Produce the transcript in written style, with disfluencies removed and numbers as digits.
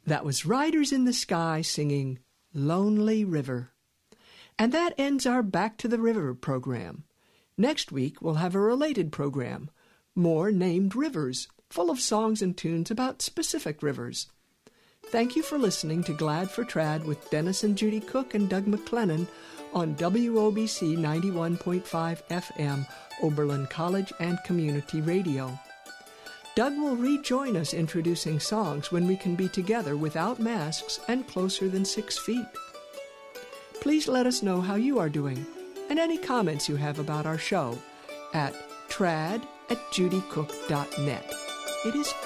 That was Riders in the Sky singing Lonely River. And that ends our Back to the River program. Next week, we'll have a related program, More Named Rivers, full of songs and tunes about specific rivers. Thank you for listening to Glad for Trad with Dennis and Judy Cook and Doug McLennan on WOBC 91.5 FM, Oberlin College and Community Radio. Doug will rejoin us introducing songs when we can be together without masks and closer than 6 feet. Please let us know how you are doing and any comments you have about our show at trad@judycook.net. It is